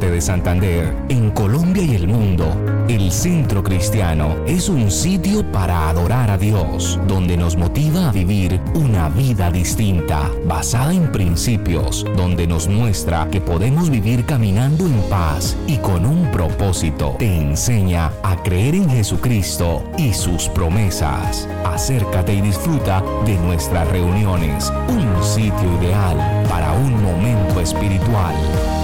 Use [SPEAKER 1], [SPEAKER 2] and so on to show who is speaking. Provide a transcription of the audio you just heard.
[SPEAKER 1] Norte de Santander, en Colombia y el mundo, el Centro Cristiano es un sitio para adorar a Dios, donde nos motiva a vivir una vida distinta, basada en principios, donde nos muestra que podemos vivir caminando en paz y con un propósito. Te enseña a creer en Jesucristo y sus promesas. Acércate y disfruta de nuestras reuniones, un sitio ideal para un momento espiritual.